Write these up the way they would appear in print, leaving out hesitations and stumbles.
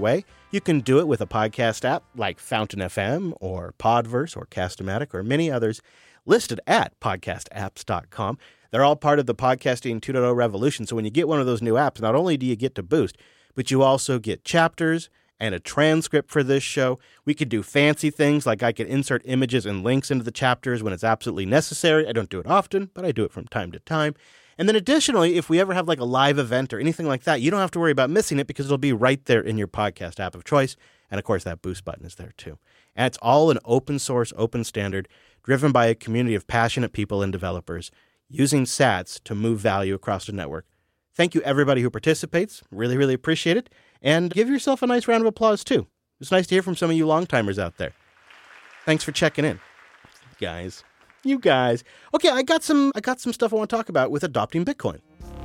way. You can do it with a podcast app like Fountain FM or Podverse or Cast-O-Matic or many others listed at podcastapps.com. They're all part of the Podcasting 2.0 revolution. So when you get one of those new apps, not only do you get to boost, but you also get chapters and a transcript for this show. We could do fancy things like I could insert images and links into the chapters when it's absolutely necessary. I don't do it often, but I do it from time to time. And then additionally, if we ever have like a live event or anything like that, you don't have to worry about missing it because it'll be right there in your podcast app of choice. And of course, that boost button is there too. And it's all an open source, open standard, driven by a community of passionate people and developers using sats to move value across the network. Thank you, everybody who participates. Really, really appreciate it. And give yourself a nice round of applause, too. It's nice to hear from some of you long-timers out there. Thanks for checking in, guys. You guys. Okay, I got some stuff I want to talk about with adopting Bitcoin.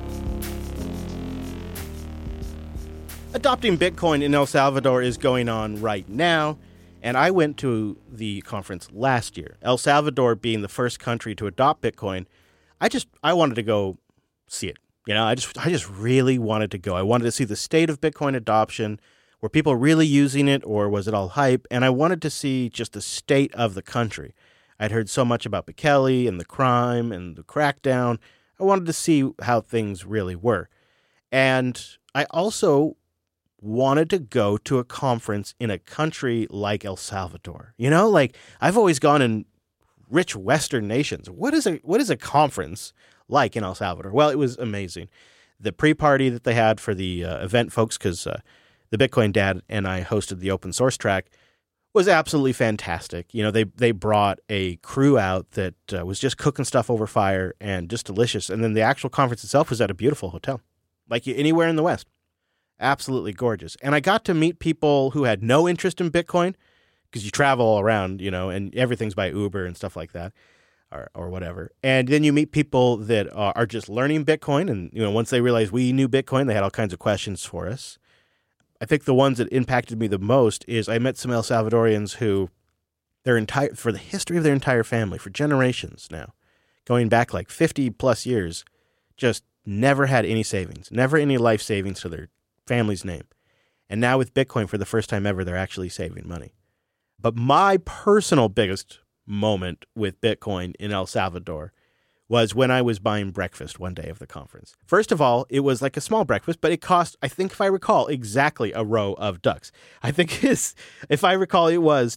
Adopting Bitcoin in El Salvador is going on right now, and I went to the conference last year. El Salvador being the first country to adopt Bitcoin, I wanted to go see it. You know, I just really wanted to go. I wanted to see the state of Bitcoin adoption. Were people really using it, or was it all hype? And I wanted to see just the state of the country. I'd heard so much about Bukele and the crime and the crackdown. I wanted to see how things really were. And I also wanted to go to a conference in a country like El Salvador. You know, like I've always gone in rich Western nations. What is a conference like in El Salvador? Well, it was amazing. The pre-party that they had for the event folks, because the Bitcoin Dad and I hosted the open source track, was absolutely fantastic. You know, they brought a crew out that was just cooking stuff over fire and just delicious. And then the actual conference itself was at a beautiful hotel, like anywhere in the West. Absolutely gorgeous. And I got to meet people who had no interest in Bitcoin, because you travel all around, you know, and everything's by Uber and stuff like that. Or whatever. And then you meet people that are just learning Bitcoin. And, you know, once they realized we knew Bitcoin, they had all kinds of questions for us. I think the ones that impacted me the most is I met some El Salvadorians who for the history of their entire family, for generations now, going back like 50 plus years, just never had any savings, never any life savings to their family's name. And now with Bitcoin, for the first time ever, they're actually saving money. But my personal biggest moment with Bitcoin in El Salvador was when I was buying breakfast one day of the conference. First of all, it was like a small breakfast, but it cost, I think if I recall, exactly a row of ducks. I think if I recall, it was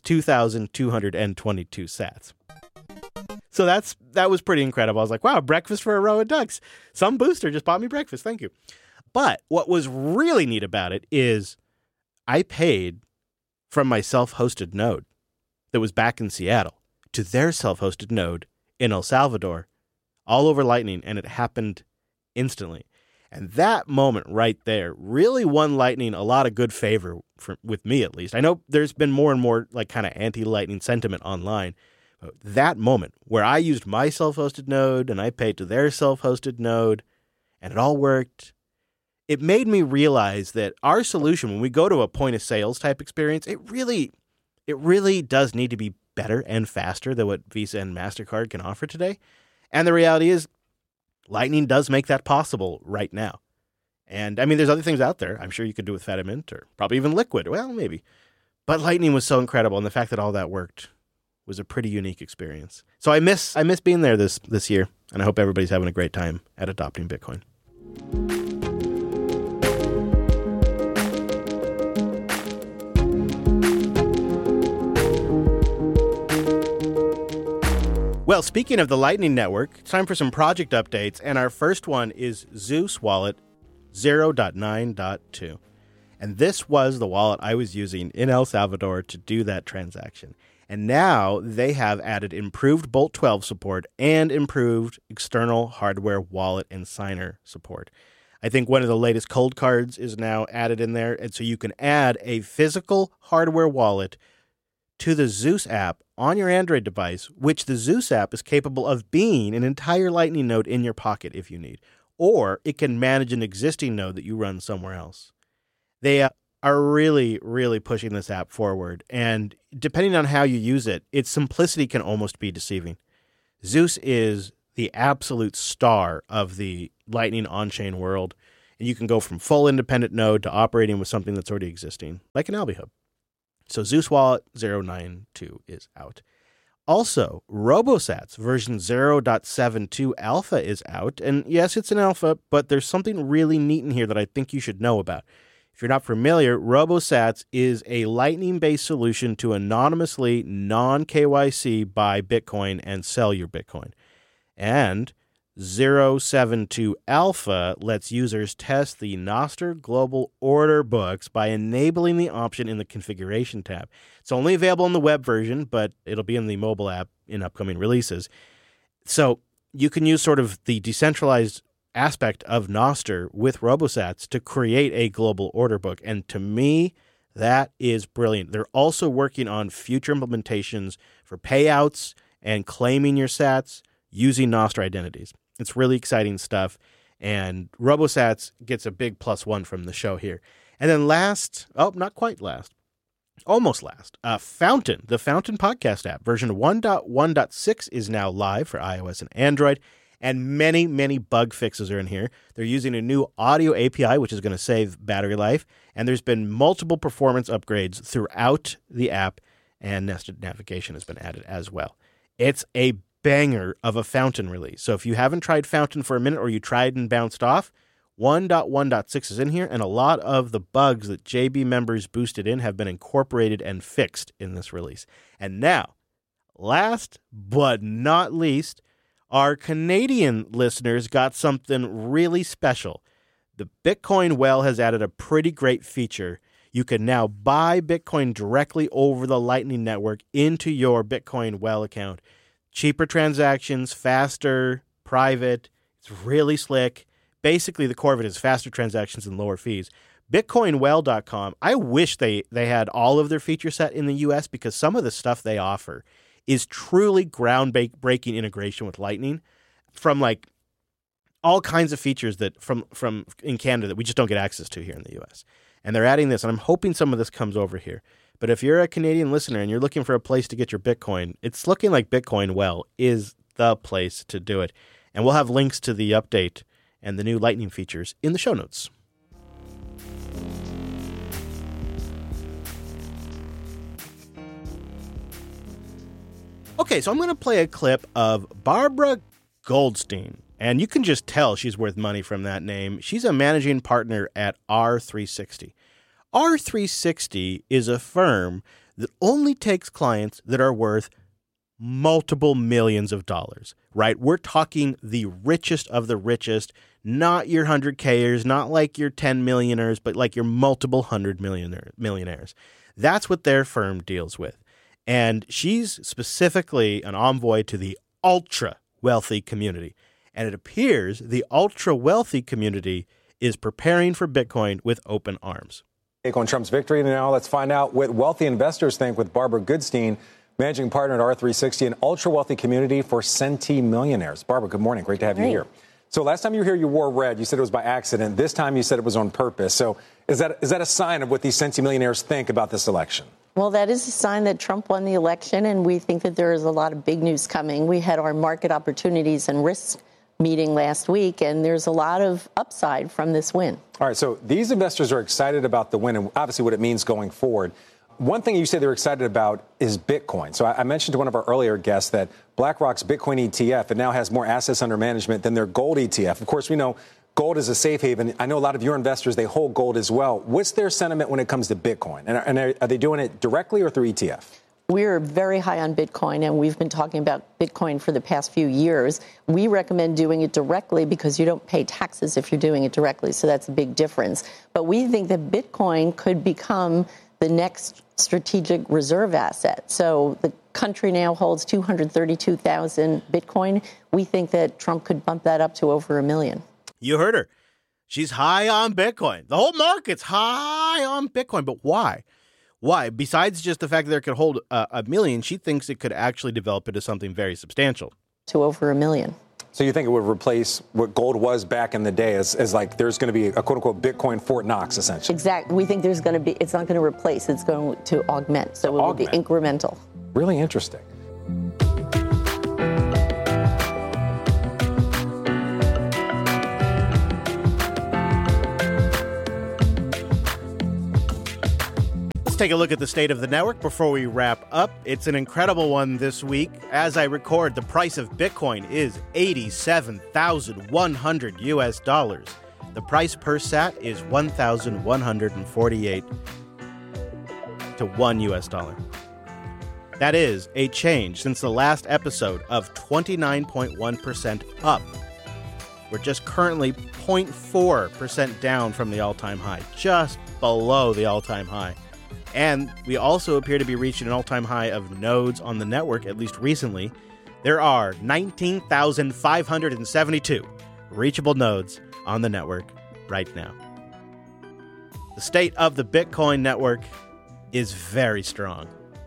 2,222 sats. So that was pretty incredible. I was like, wow, breakfast for a row of ducks. Some booster just bought me breakfast. Thank you. But what was really neat about it is I paid from my self-hosted node that was back in Seattle to their self-hosted node in El Salvador, all over Lightning, and it happened instantly. And that moment right there really won Lightning a lot of good favor, with me at least. I know there's been more and more like kind of anti-Lightning sentiment online. But that moment where I used my self-hosted node and I paid to their self-hosted node, and it all worked, it made me realize that our solution, when we go to a point of sales type experience, it really does need to be better and faster than what Visa and MasterCard can offer today. And the reality is, Lightning does make that possible right now. And I mean, there's other things out there. I'm sure you could do with Fedimint or probably even Liquid. Well, maybe. But Lightning was so incredible, and the fact that all that worked was a pretty unique experience. So I miss being there this year, and I hope everybody's having a great time at adopting Bitcoin. Well, speaking of the Lightning Network, it's time for some project updates, and our first one is Zeus Wallet 0.9.2. And this was the wallet I was using in El Salvador to do that transaction. And now they have added improved Bolt 12 support and improved external hardware wallet and signer support. I think one of the latest cold cards is now added in there, and so you can add a physical hardware wallet to the Zeus app on your Android device, which the Zeus app is capable of being an entire Lightning node in your pocket if you need, or it can manage an existing node that you run somewhere else. They are really, really pushing this app forward, and depending on how you use it, its simplicity can almost be deceiving. Zeus is the absolute star of the Lightning on-chain world. And you can go from full independent node to operating with something that's already existing, like an Alby Hub. So Zeus Wallet 0.92 is out. Also, RoboSats version 0.72 alpha is out. And yes, it's an alpha, but there's something really neat in here that I think you should know about. If you're not familiar, RoboSats is a Lightning-based solution to anonymously non-KYC buy Bitcoin and sell your Bitcoin. And 0.72 Alpha lets users test the Nostr global order books by enabling the option in the configuration tab. It's only available in the web version, but it'll be in the mobile app in upcoming releases. So you can use sort of the decentralized aspect of Nostr with RoboSats to create a global order book. And to me, that is brilliant. They're also working on future implementations for payouts and claiming your sats using Nostr identities. It's really exciting stuff, and RoboSats gets a big +1 from the show here. And then last, not quite last, almost last, Fountain, the Fountain podcast app, version 1.1.6 is now live for iOS and Android, and many, many bug fixes are in here. They're using a new audio API, which is going to save battery life, and there's been multiple performance upgrades throughout the app, and nested navigation has been added as well. It's a banger of a Fountain release. So if you haven't tried Fountain for a minute or you tried and bounced off, 1.1.6 is in here, and a lot of the bugs that JB members boosted in have been incorporated and fixed in this release. And now, last but not least, our Canadian listeners got something really special. The Bitcoin Well has added a pretty great feature. You can now buy Bitcoin directly over the Lightning Network into your Bitcoin Well account. Cheaper transactions, faster, private. It's really slick. Basically, the core of it is faster transactions and lower fees. BitcoinWell.com, I wish they had all of their feature set in the U.S. because some of the stuff they offer is truly groundbreaking integration with Lightning from like all kinds of features that from in Canada that we just don't get access to here in the U.S. And they're adding this, and I'm hoping some of this comes over here. But if you're a Canadian listener and you're looking for a place to get your Bitcoin, it's looking like Bitcoin Well is the place to do it. And we'll have links to the update and the new Lightning features in the show notes. Okay, so I'm going to play a clip of Barbara Goldstein. And you can just tell she's worth money from that name. She's a managing partner at R360. R360 is a firm that only takes clients that are worth multiple millions of dollars, right? We're talking the richest of the richest, not your 100Kers, not like your 10 millionaires, but like your multiple 100 millionaires. That's what their firm deals with. And she's specifically an envoy to the ultra wealthy community. And it appears the ultra wealthy community is preparing for Bitcoin with open arms. Take on Trump's victory. And now let's find out what wealthy investors think with Barbara Goodstein, managing partner at R360, an ultra-wealthy community for centimillionaires. Barbara, good morning. Great to have you here. So last time you were here, you wore red. You said it was by accident. This time you said it was on purpose. So is that a sign of what these centimillionaires think about this election? Well, that is a sign that Trump won the election, and we think that there is a lot of big news coming. We had our market opportunities and risks meeting last week, and there's a lot of upside from this win. All right, so these investors are excited about the win and obviously what it means going forward. One thing you say they're excited about is Bitcoin. So I mentioned to one of our earlier guests that BlackRock's Bitcoin ETF, it now has more assets under management than their gold ETF. Of course, we know gold is a safe haven. I know a lot of your investors, they hold gold as well. What's their sentiment when it comes to Bitcoin? And are they doing it directly or through ETF? We're very high on Bitcoin, and we've been talking about Bitcoin for the past few years. We recommend doing it directly because you don't pay taxes if you're doing it directly, so that's a big difference. But we think that Bitcoin could become the next strategic reserve asset. So the country now holds 232,000 Bitcoin. We think that Trump could bump that up to over 1 million. You heard her. She's high on Bitcoin. The whole market's high on Bitcoin. But why? Why? Besides just the fact that it could hold 1 million, she thinks it could actually develop into something very substantial. To over 1 million. So you think it would replace what gold was back in the day as like there's going to be a quote-unquote Bitcoin Fort Knox, essentially? Exactly. We think there's going to be, it's not going to replace, it's going to augment. So it will be incremental. Really interesting. take a look at the state of the network before we wrap up. It's an incredible one this week. As I record, the price of Bitcoin is $87,100 US dollars. The price per sat is $1,148 to $1 US dollar. That is a change since the last episode of 29.1% up. We're just currently 0.4% down from the all-time high, just below the all-time high. And we also appear to be reaching an all-time high of nodes on the network, at least recently. There are 19,572 reachable nodes on the network right now. The state of the Bitcoin network is very strong.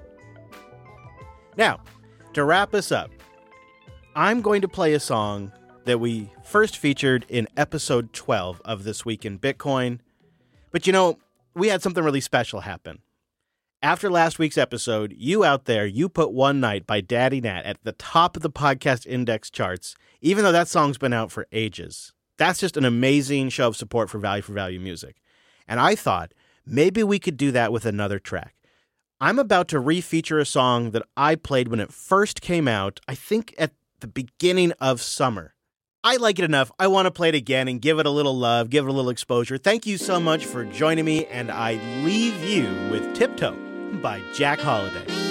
Now, to wrap us up, I'm going to play a song that we first featured in episode 12 of This Week in Bitcoin. But we had something really special happen. After last week's episode, you out there, you put One Night by Daddy Nat at the top of the podcast index charts, even though that song's been out for ages. That's just an amazing show of support for value music. And I thought maybe we could do that with another track. I'm about to refeature a song that I played when it first came out, I think at the beginning of summer. I like it enough. I want to play it again and give it a little love, give it a little exposure. Thank you so much for joining me, and I leave you with Tiptoe by Jack Holiday.